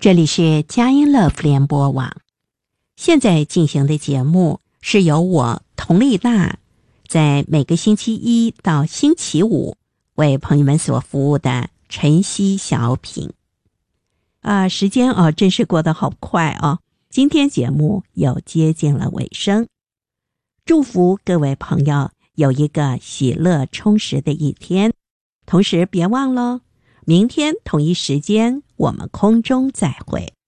这里是佳音乐福联播网，现在进行的节目是由我佟丽娜在每个星期一到星期五为朋友们所服务的晨曦小品。时间真是过得好快哦，今天节目又接近了尾声，祝福各位朋友有一个喜乐充实的一天，同时别忘了明天同一时间我们空中再会。